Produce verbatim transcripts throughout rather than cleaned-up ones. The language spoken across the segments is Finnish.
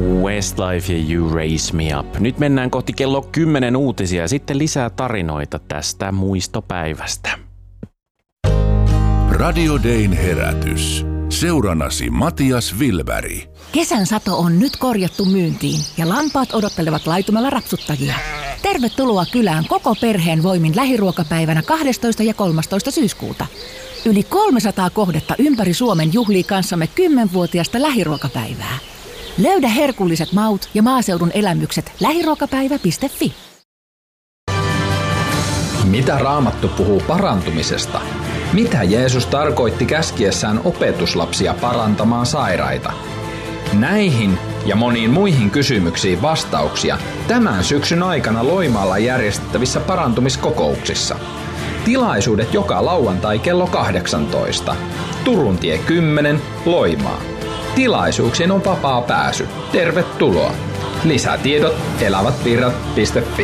Westlife ja You Raise Me Up. Nyt mennään kohti kello kymmenen uutisia ja sitten lisää tarinoita tästä muistopäivästä. Radio Dayn herätys. Seurannasi Matias Wilberg. Kesän sato on nyt korjattu myyntiin ja lampaat odottelevat laitumella rapsuttajia. Tervetuloa kylään koko perheen voimin lähiruokapäivänä kahdestoista ja kolmastoista syyskuuta. Yli kolmesataa kohdetta ympäri Suomen juhlii kanssamme kymmenvuotiaasta lähiruokapäivää. Löydä herkulliset maut ja maaseudun elämykset lähiruokapäivä piste fi. Mitä Raamattu puhuu parantumisesta? Mitä Jeesus tarkoitti käskiessään opetuslapsia parantamaan sairaita? Näihin ja moniin muihin kysymyksiin vastauksia tämän syksyn aikana Loimaalla järjestettävissä parantumiskokouksissa. Tilaisuudet joka lauantai kello kahdeksantoista. Turuntie kymmenen, Loimaa. Tilaisuuksiin on vapaa pääsy. Tervetuloa. Lisätiedot elävätvirrat piste fi.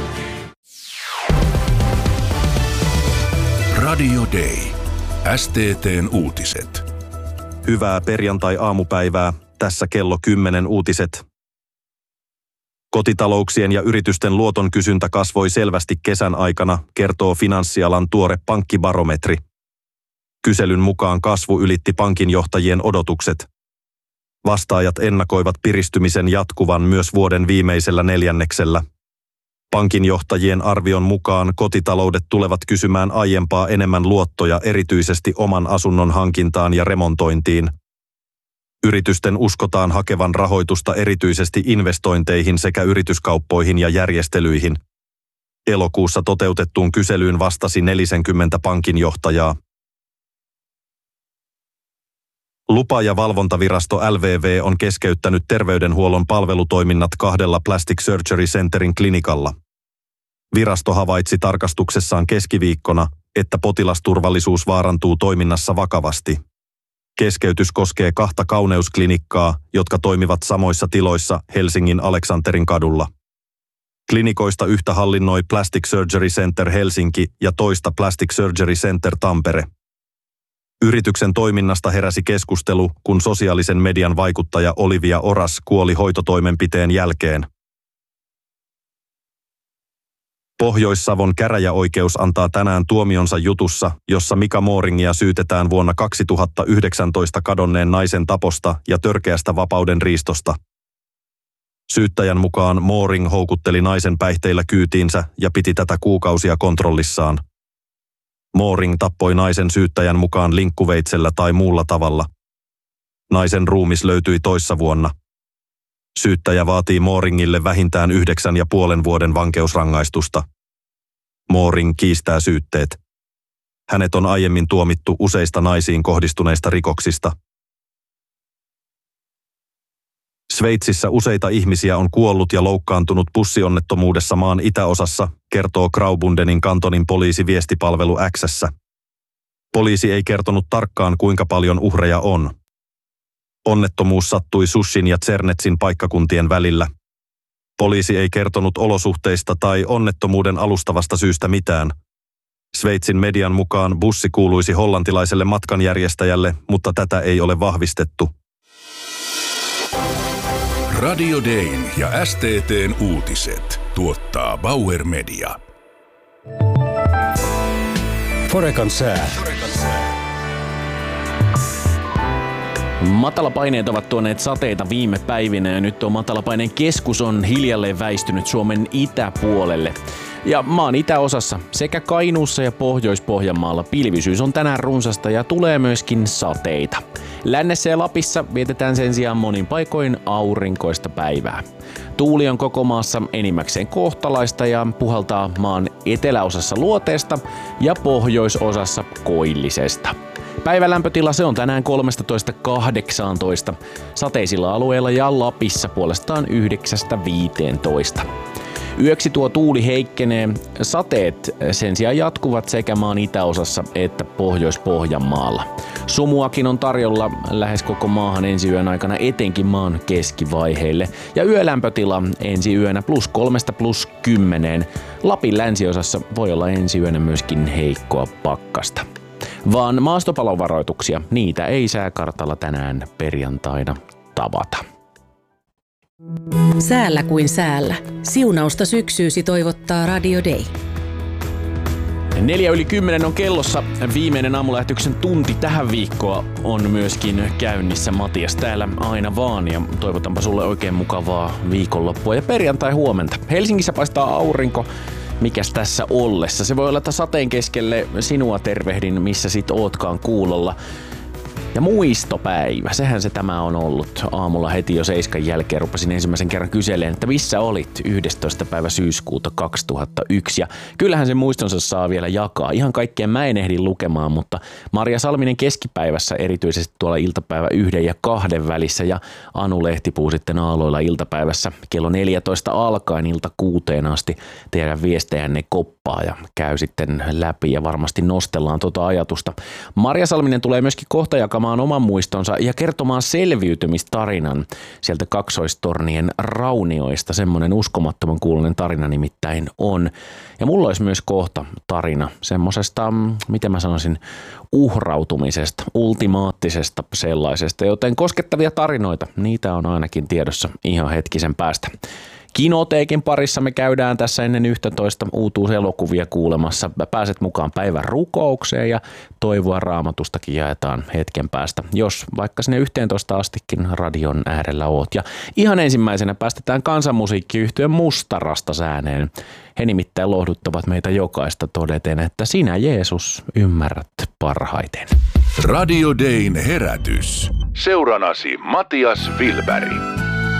Radio Day. S T T:n uutiset. Hyvää perjantai-aamupäivää. Tässä kello kymmenen uutiset. Kotitalouksien ja yritysten luoton kysyntä kasvoi selvästi kesän aikana, kertoo finanssialan tuore pankkibarometri. Kyselyn mukaan kasvu ylitti pankinjohtajien odotukset. Vastaajat ennakoivat piristymisen jatkuvan myös vuoden viimeisellä neljänneksellä. Pankinjohtajien arvion mukaan kotitaloudet tulevat kysymään aiempaa enemmän luottoja erityisesti oman asunnon hankintaan ja remontointiin. Yritysten uskotaan hakevan rahoitusta erityisesti investointeihin sekä yrityskauppoihin ja järjestelyihin. Elokuussa toteutettuun kyselyyn vastasi neljäkymmentä pankinjohtajaa. Lupa- ja valvontavirasto L V V on keskeyttänyt terveydenhuollon palvelutoiminnat kahdella Plastic Surgery Centerin klinikalla. Virasto havaitsi tarkastuksessaan keskiviikkona, että potilasturvallisuus vaarantuu toiminnassa vakavasti. Keskeytys koskee kahta kauneusklinikkaa, jotka toimivat samoissa tiloissa Helsingin Aleksanterin kadulla. Klinikoista yhtä hallinnoi Plastic Surgery Center Helsinki ja toista Plastic Surgery Center Tampere. Yrityksen toiminnasta heräsi keskustelu, kun sosiaalisen median vaikuttaja Olivia Oras kuoli hoitotoimenpiteen jälkeen. Pohjois-Savon käräjäoikeus antaa tänään tuomionsa jutussa, jossa Mika Mooringia syytetään vuonna kaksituhattayhdeksäntoista kadonneen naisen taposta ja törkeästä vapaudenriistosta. Syyttäjän mukaan Mooring houkutteli naisen päihteillä kyytiinsä ja piti tätä kuukausia kontrollissaan. Mooring tappoi naisen syyttäjän mukaan linkkuveitsellä tai muulla tavalla. Naisen ruumis löytyi toissa vuonna. Syyttäjä vaatii Mooringille vähintään yhdeksän ja puolen vuoden vankeusrangaistusta. Mooring kiistää syytteet. Hänet on aiemmin tuomittu useista naisiin kohdistuneista rikoksista. Sveitsissä useita ihmisiä on kuollut ja loukkaantunut bussionnettomuudessa maan itäosassa, kertoo Graubundenin kantonin poliisiviestipalvelu X:ssä. Poliisi ei kertonut tarkkaan, kuinka paljon uhreja on. Onnettomuus sattui Sushin ja Zernetsin paikkakuntien välillä. Poliisi ei kertonut olosuhteista tai onnettomuuden alustavasta syystä mitään. Sveitsin median mukaan bussi kuuluisi hollantilaiselle matkanjärjestäjälle, mutta tätä ei ole vahvistettu. Radio Dayn ja S T T:n uutiset tuottaa Bauer Media. Forecan sää. Matalapaineet ovat tuoneet sateita viime päivinä ja nyt tuo matalapaineen keskus on hiljalleen väistynyt Suomen itäpuolelle. Ja maan itäosassa sekä Kainuussa ja Pohjois-Pohjanmaalla pilvisyys on tänään runsasta ja tulee myöskin sateita. Lännessä ja Lapissa vietetään sen sijaan monin paikoin aurinkoista päivää. Tuuli on koko maassa enimmäkseen kohtalaista ja puhaltaa maan eteläosassa luoteesta ja pohjoisosassa koillisesta. Päivälämpötila se on tänään kolmetoista kahdeksantoista, sateisilla alueilla ja Lapissa puolestaan yhdeksästä viiteentoista. Yöksi tuo tuuli heikkenee, sateet sen sijaan jatkuvat sekä maan itäosassa että Pohjois-Pohjanmaalla. Sumuakin on tarjolla lähes koko maahan ensi yön aikana etenkin maan keskivaiheille ja yölämpötila ensi yönä plus kolmesta plus kymmeneen. Lapin länsiosassa voi olla ensi yönä myöskin heikkoa pakkasta. Vaan maastopalovaroituksia, niitä ei sääkartalla tänään perjantaina tavata. Säällä kuin säällä. Siunausta syksyysi toivottaa Radio Day. Neljä yli kymmenen on kellossa. Viimeinen aamulähetyksen tunti tähän viikkoon on myöskin käynnissä. Matias täällä aina vaan ja toivotanpa sulle oikein mukavaa viikonloppua ja perjantai huomenta. Helsingissä paistaa aurinko. Mikäs tässä ollessa? Se voi olla, että sateen keskelle sinua tervehdin, missä sit ootkaan kuulolla. Ja muistopäivä, sehän se tämä on ollut. Aamulla heti jo seiskan jälkeen rupesin ensimmäisen kerran kyselemään, että missä olit yhdestoista päivä syyskuuta kaksituhattayksi. Ja kyllähän se muistonsa saa vielä jakaa. Ihan kaikkea mä en ehdi lukemaan, mutta Maria Salminen keskipäivässä erityisesti tuolla iltapäivä yhden ja kahden välissä ja Anu Lehtipuu sitten aalloilla iltapäivässä kello neljätoista alkaen ilta kuuteen asti teidän viestejänne koppaa ja käy sitten läpi ja varmasti nostellaan tuota ajatusta. Maria Salminen tulee myöskin kohta jakamaan oman muistonsa ja kertomaan selviytymistarinan sieltä kaksoistornien raunioista. Semmoinen uskomattoman kuuluinen tarina nimittäin on. Ja mulla olisi myös kohta tarina semmosesta, miten mä sanoisin, uhrautumisesta, ultimaattisesta sellaisesta. Joten koskettavia tarinoita, niitä on ainakin tiedossa ihan hetkisen päästä. Kinoteikin parissa me käydään tässä ennen yksitoista uutuuselokuvia kuulemassa. Pääset mukaan päivän rukoukseen ja toivoa Raamatustakin jaetaan hetken päästä, jos vaikka sinne yhteentoista astikin radion äärellä oot. Ja ihan ensimmäisenä päästetään kansanmusiikkiyhtyön Mustarasta sääneen. He nimittäin lohduttavat meitä jokaista todeten, että sinä Jeesus ymmärrät parhaiten. Radio Dayn herätys. Seuranasi Matias Wilberg.